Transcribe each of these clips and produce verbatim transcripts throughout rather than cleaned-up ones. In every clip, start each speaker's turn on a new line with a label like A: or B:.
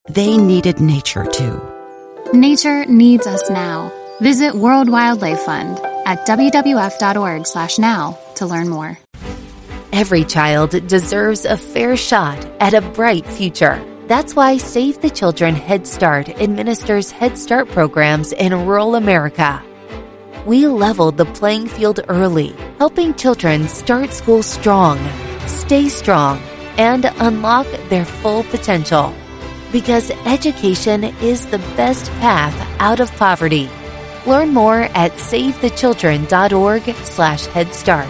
A: They needed nature too.
B: Nature needs us now. Visit World Wildlife Fund at w w w dot org slash now to learn more.
C: Every child deserves a fair shot at a bright future. That's why Save the Children Head Start administers Head Start programs in rural America. We leveled the playing field early, helping children start school strong, stay strong, and unlock their full potential. Because education is the best path out of poverty. Learn more at save the children dot org slash Head Start.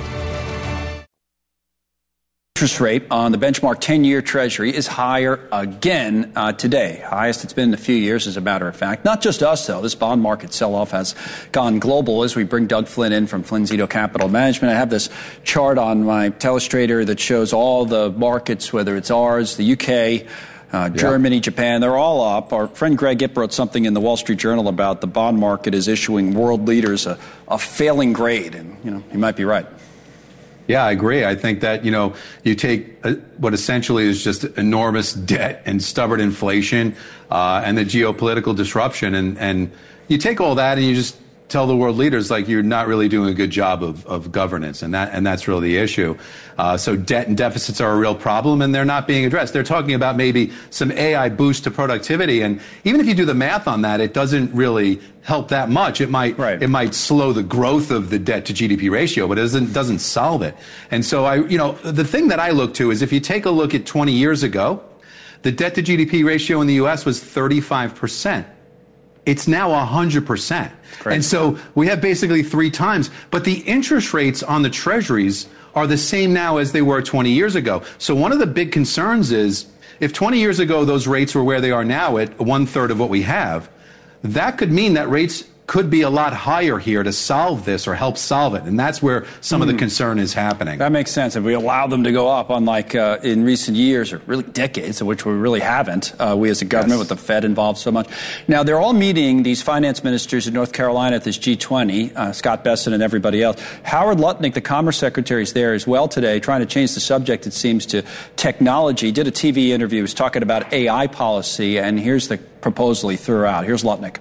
D: Interest rate on the benchmark ten-year Treasury is higher again uh, today. Highest it's been in a few years, as a matter of fact. Not just us, though. This bond market sell-off has gone global. As we bring Doug Flynn in from Flynn Zito Capital Management, I have this chart on my telestrator that shows all the markets, whether it's ours, the U K, Uh, Germany, yeah. Japan, they're all up. Our friend Greg Ip wrote something in the Wall Street Journal about the bond market is issuing world leaders a, a failing grade. And, you know, he might be right.
E: Yeah, I agree. I think that, you know, you take a, what essentially is just enormous debt and stubborn inflation uh, and the geopolitical disruption. And, and you take all that and you just tell the world leaders, like, you're not really doing a good job of, of governance. And that and that's really the issue. Uh, so debt and deficits are a real problem, and they're not being addressed. They're talking about maybe some A I boost to productivity. And even if you do the math on that, it doesn't really help that much. It might right. it might slow the growth of the debt to G D P ratio, but it doesn't, doesn't solve it. And so, I, you know, the thing that I look to is if you take a look at twenty years ago, the debt to G D P ratio in the U S was thirty-five percent. It's now one hundred percent. And so we have basically three times. But the interest rates on the treasuries are the same now as they were twenty years ago. So one of the big concerns is if twenty years ago those rates were where they are now at one third of what we have, that could mean that rates could be a lot higher here to solve this or help solve it. And that's where some mm. of the concern is happening.
D: That makes sense. If we allow them to go up, unlike uh, in recent years, or really decades, in which we really haven't, uh, we as a government yes. with the Fed involved so much. Now, they're all meeting, these finance ministers in North Carolina at this G twenty, uh, Scott Bessent and everybody else. Howard Lutnick, the Commerce Secretary, is there as well today, trying to change the subject, it seems, to technology. Did a T V interview. He was talking about A I policy, and here's the proposal he threw out. Here's Lutnick.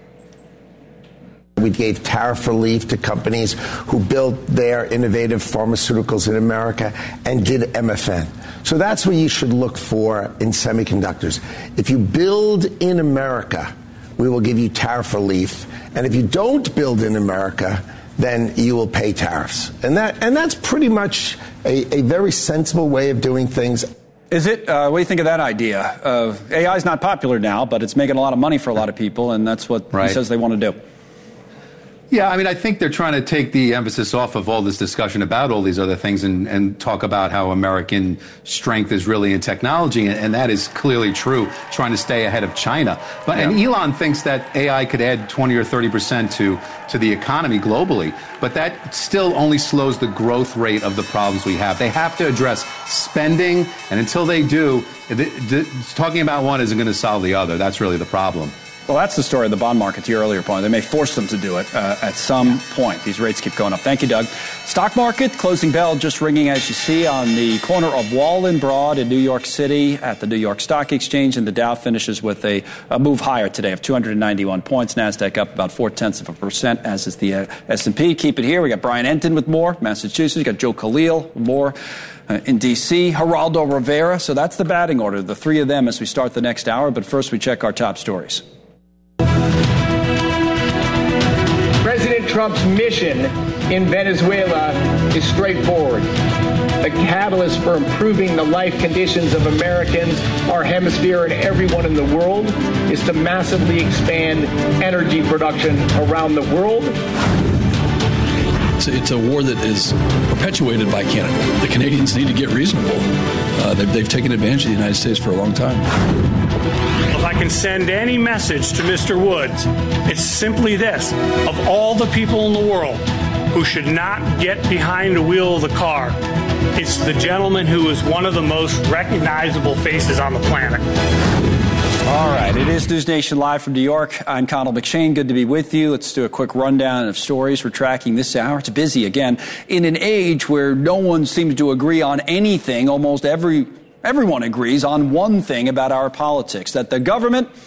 F: We gave tariff relief to companies who built their innovative pharmaceuticals in America and did M F N. So that's what you should look for in semiconductors. If you build in America, we will give you tariff relief. And if you don't build in America, then you will pay tariffs. And that and that's pretty much a, a very sensible way of doing things.
D: Is it? Uh, what do you think of that idea? Uh, A I is not popular now, but it's making a lot of money for a lot of people, and that's what right. he says they want to do.
E: Yeah, I mean, I think they're trying to take the emphasis off of all this discussion about all these other things and, and talk about how American strength is really in technology, and, and that is clearly true, trying to stay ahead of China. But yeah. And Elon thinks that A I could add twenty or thirty percent to, to the economy globally, but that still only slows the growth rate of the problems we have. They have to address spending, and until they do, the, the, talking about one isn't going to solve the other. That's really the problem.
D: Well, that's the story of the bond market, to your earlier point. They may force them to do it uh, at some point. These rates keep going up. Thank you, Doug. Stock market, closing bell just ringing, as you see, on the corner of Wall and Broad in New York City at the New York Stock Exchange. And the Dow finishes with a, a move higher today of two hundred ninety-one points. NASDAQ up about four-tenths of a percent, as is the uh, S and P. Keep it here. We got Brian Enton with more, Massachusetts. We got Joe Khalil with more. Uh, in D C, Geraldo Rivera. So that's the batting order, the three of them as we start the next hour. But first, we check our top stories.
G: President Trump's mission in Venezuela is straightforward. A catalyst for improving the life conditions of Americans, our hemisphere, and everyone in the world is to massively expand energy production around the world.
H: It's a, it's a war that is perpetuated by Canada. The Canadians need to get reasonable. Uh, they've, they've taken advantage of the United States for a long time.
I: If I can send any message to Mister Woods, it's simply this. Of all the people in the world who should not get behind the wheel of the car, it's the gentleman who is one of the most recognizable faces on the planet.
D: All right, it is News Nation Live from New York. I'm Conal McShane. Good to be with you. Let's do a quick rundown of stories we're tracking this hour. It's busy again. In an age where no one seems to agree on anything, almost every everyone agrees on one thing about our politics, that the government